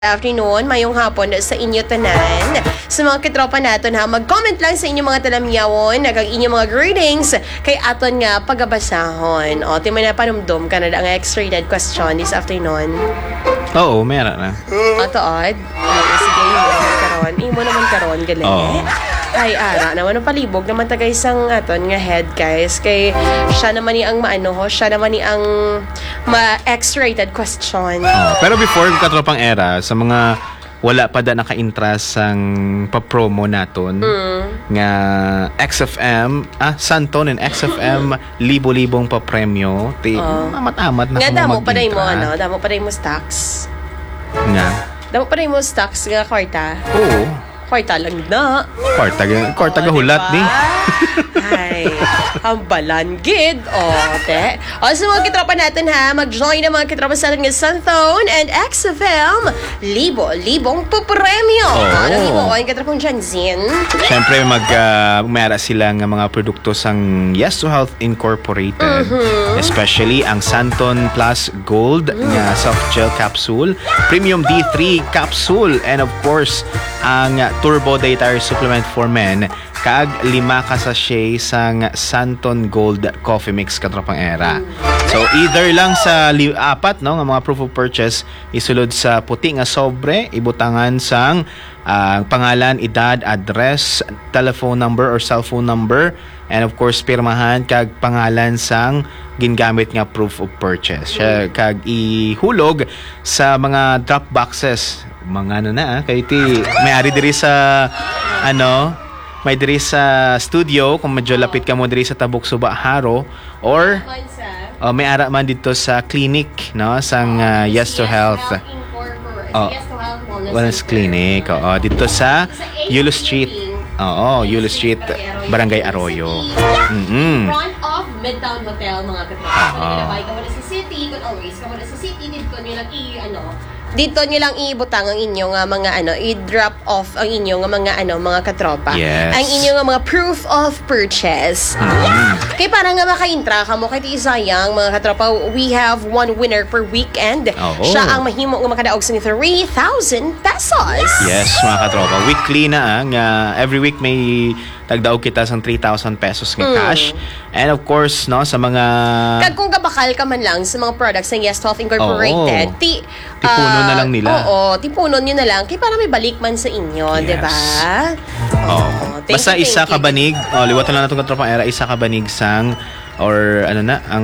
Afternoon, mayong hapon sa inyo tanan. Sa mga kitropa natin ha, mag-comment lang sa inyong mga talamyawon, nagag inyong mga greetings kay aton nga pagabasahon. O, di mo na panumdum ka na ang X-rated question this afternoon. Oo, meron na. Otood. Sige, imo naman karon gali. Ay, ara naman ang palibog naman tagay isang aton nga head guys. Kay siya naman ni ang siya naman ni ang X-rated question. Pero before katropang era, sa mga wala pa da naka-interest sang pa-promo naton nga XFM, Santon and XFM libo-libong pa-premyo. Amat-amat na nga kung damo pa mo mag-intra. damo pa mo stocks. Nga. Damo pa mo stocks nga kwarta. Oo. Kwarta lang na. Kwarta hulat ni. Ay, ang balangid. Te. Sa mga kitropa natin ha, mag-join na mga kitropa sa atin ng Santon and XFM. Libo-libong pupremyo. Anong imo ang kitropang Janzin? Siyempre, mera sila ng mga produkto sang Yes to Health Incorporated. Especially ang Santon Plus Gold nga soft gel capsule, Premium D3 capsule, and of course, ang Turbo Dietary Supplement for Men, kag 5 ka sachet sang Santon Gold Coffee Mix katropang era. So either lang sa 4 nga mga proof of purchase isulod sa puti nga sobre, ibutangan sang pangalan, edad, address, telephone number or cellphone number, and of course pirmahan kag pangalan sang gingamit nga proof of purchase. Kag ihulog sa mga drop boxes, mga kayo may-ari diri sa may diri sa studio kung medyo lapit ka mo diri sa Tabuk Suba Haro, or may ara man dito sa clinic sang Yes to Health. Wellness Clinic. Dito sa Yulo Street. Yulo Street, Barangay Arroyo. Front of Midtown Hotel, mga katropa. Nilabay ka mo na sa city, but always ka mo na sa city, dito nyo lang dito nyo lang ibutang ang inyong mga i-drop off ang inyong mga katropa. Yes. Ang inyong mga proof of purchase. Kaya para nga maka-intra ka mo, kaya sayang mga katropa, we have one winner per weekend. Siya ang mahimo nga makadaog sa 3,000 pesos. Yes, mga katropa. Weekly na every week may tagdaog kita sang 3,000 pesos nga cash. And of course, sa mga kag kung kabakal ka man lang sa mga products ng Yes to Health Incorporated, tipuno na lang nila. Tipunon nyo na lang. Kaya para may balik man sa inyo, yes. diba? Basta isa ka banig, liwatan lang natin katropang era, isa ka banig sang, or ang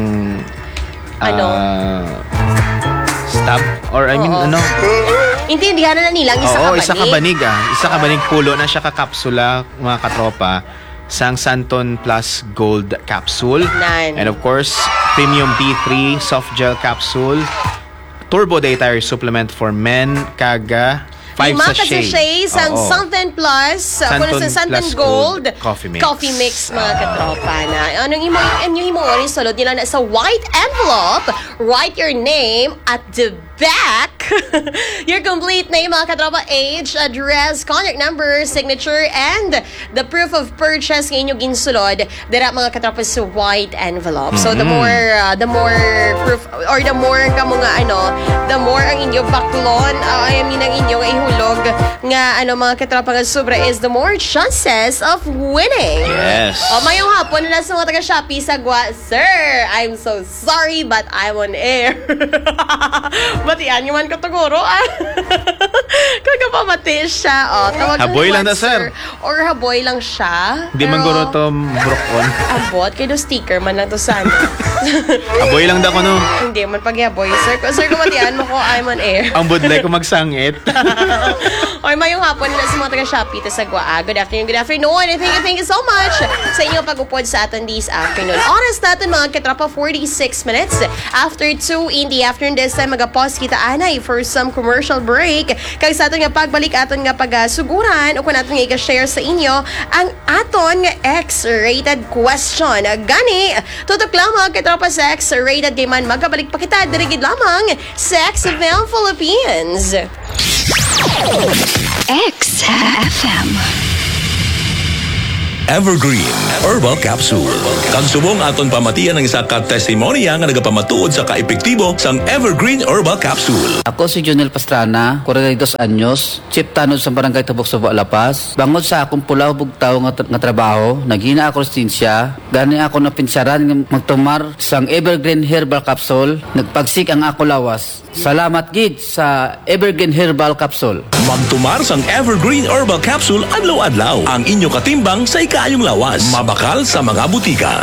stop, or intindihan na nilang isa ka banig. Isa ka banig Isa ka banig pulo na siya ka-kapsula, mga katropa, sang Santon Plus Gold Capsule. And of course, Premium D3 Soft Gel Capsule, Turbo Dietary Supplement for Men, kaga 5 sachet sang Santon Plus, Santon Gold Coffee Mix mga katropa na. Anong imo rin sulod nila na sa white envelope, write your name at the back, your complete name mga katropa, age, address, contact number, signature, and the proof of purchase nga inyong ginsulod dira mga katropa sa white envelope. So the more proof, or the more kamo nga the more ang inyong baklon ang inyong ihulog nga mga katropa nga sobra is the more chances of winning. Yes. Mayong hapon na sa mga taga Shopee sagwa, sir, I'm so sorry but I'm on air. Matian man ko tuguro kagapamati siya haboy lang sir, or haboy lang siya, hindi man guro to brokon abot kay do sticker man lang to sana. haboy lang da ko hindi man pagyaboy sir ko matian mo ko I'm on air ang budlay ko magsangit. Oy, mayong hapon na sa mga taga Shopee ta sagwa. Good afternoon and thank you so much sa inyong pag-upod sa atin this afternoon. Oras natin mga katropa, 46 minutes after 2 in the afternoon. This time mag-pause kita anay for some commercial break. Kaya sa aton nga pagbalik aton nga pag-suguran o kung natin nga i-share sa inyo ang aton nga X-rated question. Gani, tutok lang mga katropa sa X-rated kay man magkabalik pa kita dirigid lamang sa XFM Philippines. XFM. Evergreen Herbal Capsule. Kag subong aton pamatian ng isa ka testimonya nga nagapamatuod sa kaepektibo sang Evergreen Herbal Capsule. Ako si Junel Pastrana, 42 anyos, chief tanod sa barangay Tabok Subo, Lapas. Bangod sa akong pulaw bugtaw nga trabaho, naghina ako sinsya, gani ako napinsaran nga magtumar sang Evergreen Herbal Capsule, nagpagsik ang ako lawas. Salamat gid sa Evergreen Herbal Capsule. Magtumar sang Evergreen Herbal Capsule adlaw-adlaw. Ang inyo katimbang sa ikayong lawas. Mabakal sa mga butika.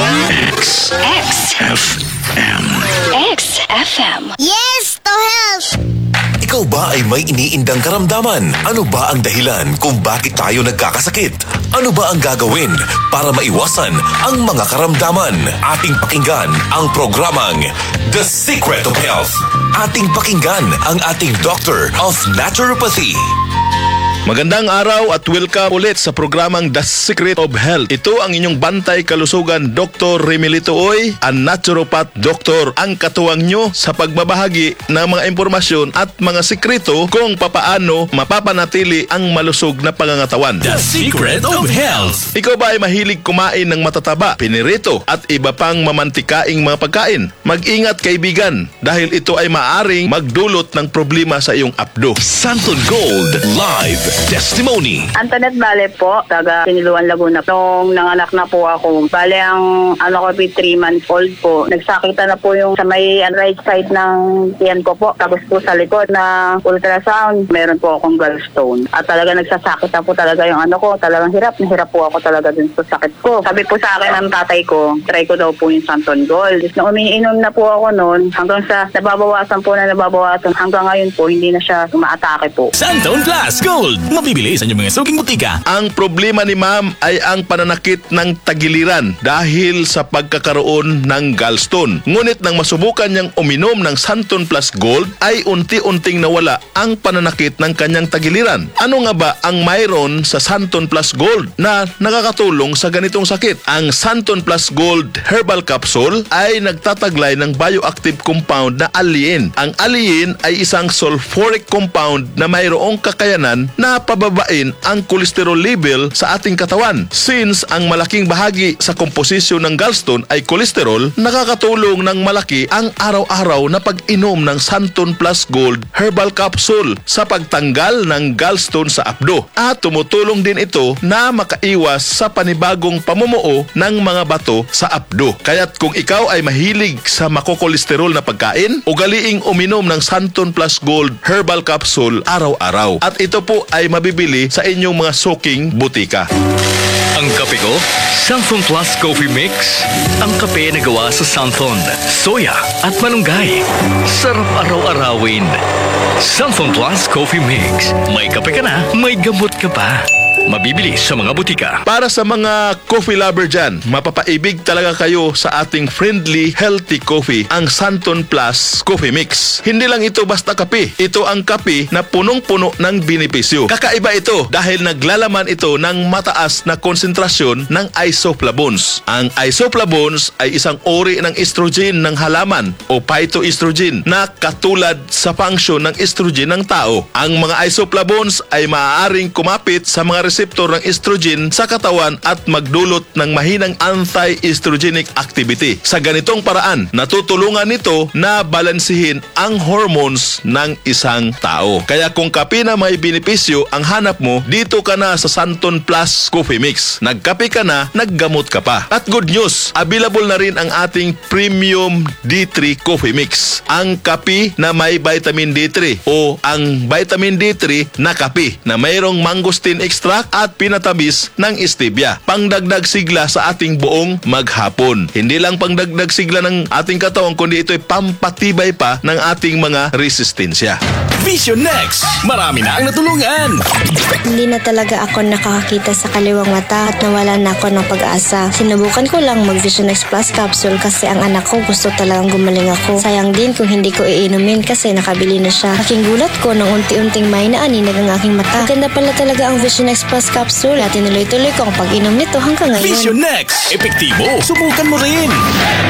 XFM. Yes to health! Ikaw ba ay may iniindang karamdaman? Ano ba ang dahilan kung bakit tayo nagkakasakit? Ano ba ang gagawin para maiwasan ang mga karamdaman? Ating pakinggan ang programang The Secret of Health. Ating pakinggan ang ating Doctor of Naturopathy. Magandang araw at welcome ulit sa programang The Secret of Health. Ito ang inyong bantay kalusugan, Dr. Remilito Oy, ang naturopath doctor, ang katuwang nyo sa pagbabahagi ng mga impormasyon at mga sikreto kung papaano mapapanatili ang malusog na pangangatawan. The Secret of Health. Ikaw ba ay mahilig kumain ng matataba, pinirito at iba pang mamantikaing mga pagkain? Mag-ingat kaibigan dahil ito ay maaring magdulot ng problema sa iyong apdo. Santon Gold Live Testimony. Antoinette Bale po, taga Siniluan, Laguna. Nung nanganak na po ako, bale ang ko 3 months old po. Nagsakita na po yung sa may right side ng tiyan ko po. Tapos po sa likod na ultrasound, meron po akong gallstone. At talaga nagsasakit na po talaga yung ko. Talagang hirap po ako talaga dun sa sakit ko. Sabi po sa akin ng tatay ko, try ko daw po yung Santon Gold. Na umiinom na po ako noon, hanggang sa nababawasan, hanggang ngayon po, hindi na siya umaatake po. Santon Plus Gold. Mabibili sa inyong mga suking butika. Ang problema ni ma'am ay ang pananakit ng tagiliran dahil sa pagkakaroon ng gallstone. Ngunit nang masubukan niyang uminom ng Santon Plus Gold ay unti-unting nawala ang pananakit ng kanyang tagiliran. Ano nga ba ang mayroon sa Santon Plus Gold na nakakatulong sa ganitong sakit? Ang Santon Plus Gold Herbal Capsule ay nagtataglay ng bioactive compound na alliin. Ang alliin ay isang sulfuric compound na mayroong kakayanan na pababain ang cholesterol level sa ating katawan. Since ang malaking bahagi sa komposisyon ng gallstone ay cholesterol, nakakatulong ng malaki ang araw-araw na pag-inom ng Santon Plus Gold Herbal Capsule sa pagtanggal ng gallstone sa apdo. At tumutulong din ito na makaiwas sa panibagong pamumuo ng mga bato sa apdo. Kaya't kung ikaw ay mahilig sa makokolesterol na pagkain, ugaliing uminom ng Santon Plus Gold Herbal Capsule araw-araw. At ito po ay mabibili sa inyong mga suking butika. Ang kape ko, Santon Plus Coffee Mix. Ang kape na gawa sa Santon, soya at malunggay. Sarap araw-arawin. Santon Plus Coffee Mix. May kape ka na, may gamot ka pa. Mabibili sa mga butika. Para sa mga coffee lover dyan, mapapaibig talaga kayo sa ating friendly, healthy coffee, ang Santon Plus Coffee Mix. Hindi lang ito basta kape. Ito ang kape na punong-puno ng benepisyo. Kakaiba ito dahil naglalaman ito ng mataas na konsentrasyon ng isoflavones. Ang isoflavones ay isang uri ng estrogen ng halaman o phytoestrogen na katulad sa function ng estrogen ng tao. Ang mga isoflavones ay maaaring kumapit sa mga reseptor ng estrogen sa katawan at magdulot ng mahinang anti-estrogenic activity. Sa ganitong paraan, natutulungan nito na balansihin ang hormones ng isang tao. Kaya kung kape na may benepisyo ang hanap mo, dito ka na sa Santon Plus Coffee Mix. Nagkape ka na, naggamot ka pa. At good news, available na rin ang ating Premium D3 Coffee Mix. Ang kape na may vitamin D3 o ang vitamin D3 na kape na mayroong mangosteen extract at pinatamis ng stevia. Pangdagdag sigla sa ating buong maghapon. Hindi lang pangdagdag sigla ng ating katawan, kundi ito'y pampatibay pa ng ating mga resistensya. Vision Next. Marami na ang natulungan. Hindi na talaga ako nakakakita sa kaliwang mata at nawala na ako ng pag-asa. Sinubukan ko lang mag-Vision Next Plus Capsule kasi ang anak ko gusto talagang gumaling ako. Sayang din kung hindi ko iinumin kasi nakabili na siya. Aking gulat ko nang unti-unting may naaninag ang aking mata. Ganda pala talaga ang Vision Next Plus Capsule at tinuloy-tuloy ko ang pag-inom nito hanggang ngayon. Vision Next. Epektibo. Subukan mo rin.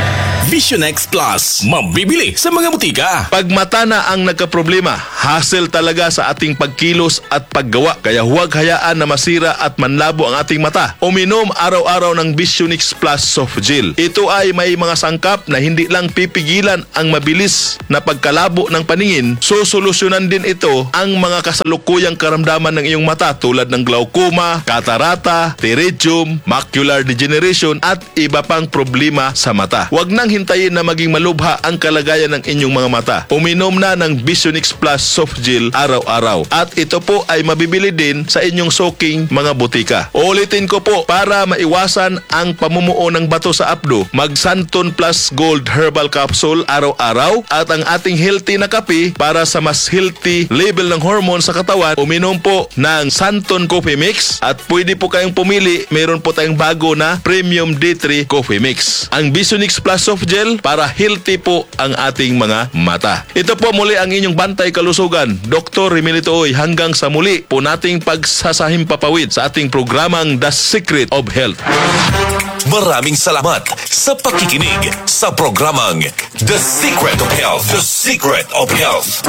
Vision X Plus, mabibili sa mga butika. Pag mata na ang nagkaproblema, hassle talaga sa ating pagkilos at paggawa. Kaya huwag hayaan na masira at manlabo ang ating mata. Uminom araw-araw ng Visionix Plus Soft Gel. Ito ay may mga sangkap na hindi lang pipigilan ang mabilis na pagkalabo ng paningin, sosolusyonan din ito ang mga kasalukuyang karamdaman ng iyong mata tulad ng glaucoma, katarata, pterygium, macular degeneration at iba pang problema sa mata. Huwag nang hintayin na maging malubha ang kalagayan ng inyong mga mata. Uminom na ng Visionix Plus Soft Gel araw-araw. At ito po ay mabibili din sa inyong soking mga butika. Ulitin ko po, para maiwasan ang pamumuo ng bato sa abdo, mag Santon Plus Gold Herbal Capsule araw-araw at ang ating healthy na kape para sa mas healthy level ng hormone sa katawan, uminom po ng Santon Coffee Mix at pwede po kayong pumili, meron po tayong bago na Premium D3 Coffee Mix. Ang Visionix Plus Soft Gel para healthy po ang ating mga mata. Ito po muli ang inyong bantay kalusugan, Dr. Remilito Oy. Hanggang sa muli po nating pagsasahimpapawid sa ating programang The Secret of Health. Maraming salamat sa pakikinig sa programang The Secret of Health. The Secret of Health.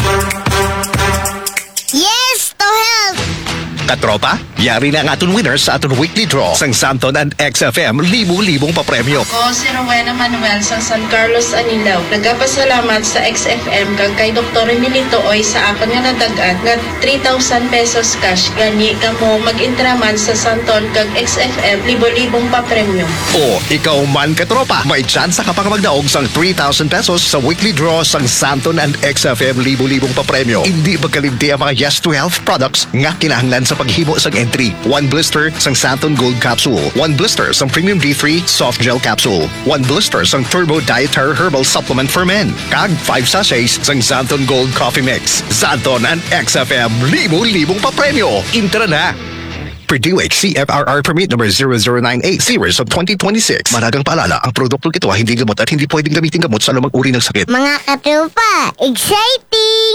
Yes to health! Katropa, yari na ang aton winners sa aton weekly draw sang Santon and XFM libu-libong papremyo. Ako si Rowena Manuel sa San Carlos, Anilaw. Nagapasalamat sa XFM kag kay Dr. Emilito Oy sa akon nga nadagat nga 3,000 pesos cash. Gani kamo mag-intraman sa Santon kag XFM libu-libong papremyo. O, ikaw man katropa, may chance ka pang magdaog sang 3,000 pesos sa weekly draw sang Santon and XFM libu-libong papremyo. Hindi magkalimti ang mga Yes to Health products nga kinahanglan sa paghimo sang entry. 1 blister sang Santon Gold Capsule, 1 blister sang Premium D3 Soft Gel Capsule, 1 blister sang Turbo Dietary Herbal Supplement for Men, kag 5 sachets sang Santon Gold Coffee Mix. Santon and XFM, libo-libong papremyo. Intra na! Purdue CFRR Permit number 0098 series of 2026. Managang paalala, ang produktong ito ay hindi gamot at hindi pwedeng gamitin gamot sa anumang uri ng sakit. Mga katropa, exciting!